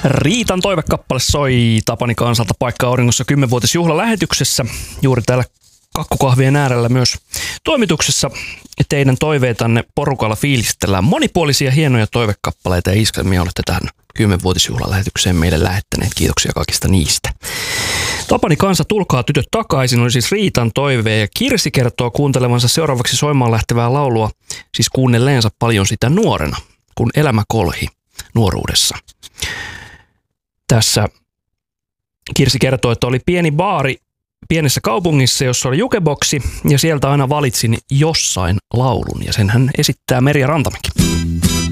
Riitan toivekappale soi Tapani Kansalta Paikka Auringossa 10-vuotisjuhlalähetyksessä. Juuri täällä kakkukahvien äärellä myös toimituksessa teidän toiveitanne porukalla fiilistellään. Monipuolisia hienoja toivekappaleita ja iskelmiä olette tähän 10-vuotisjuhlalähetykseen meille lähettäneet. Kiitoksia kaikista niistä. Tapani Kansa, tulkaa tytöt takaisin, oli siis Riitan toive ja Kirsi kertoo kuuntelevansa seuraavaksi soimaan lähtevää laulua, siis kuunnelleensa paljon sitä nuorena, kun elämä kolhi nuoruudessa. Tässä Kirsi kertoo, että oli pieni baari pienessä kaupungissa, jossa oli jukeboksi ja sieltä aina valitsin jossain laulun ja sen hän esittää Merja Rantamäki.